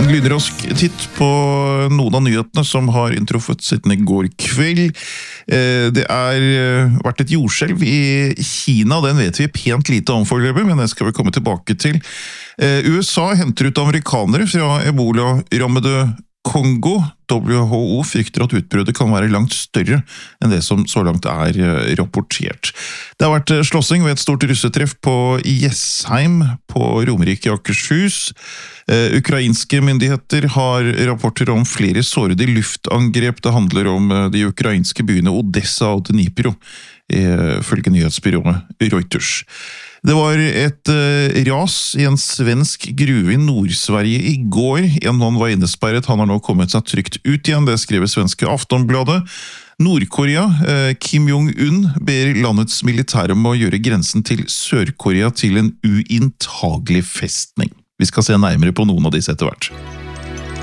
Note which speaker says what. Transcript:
Speaker 1: En lynrask titt på noen av nyhetene som har inntruffet siden I går kveld. Det vært et jordskjelv I Kina, den vet vi pent lite om foreløpig, men det skal vi komme tilbake til. USA henter ut amerikanere fra Ebola-rammede Kongo. WHO frykter at utbruddet kan være langt større enn det som så langt rapportert. Det har vært slåssing ved et stort russetreff på Jessheim på Romerike I Akershus. Ukrainske myndigheter har rapporter om flere sårede luftangrep. Det handler om de ukrainske byene Odessa og Dnipro, ifølge nyhetsbyrået Reuters. Det var et ras I en svensk gruve I Nord-Sverige I går. En mann var innesperret, han har nå kommet seg trygt ut igjen, det skriver svenske Aftonbladet. Nord-Korea, Kim Jong-un, ber landets militære om å gjøre grensen til Sør-Korea til en uinntagelig festning. Vi skal se nærmere på noen av disse etter hvert.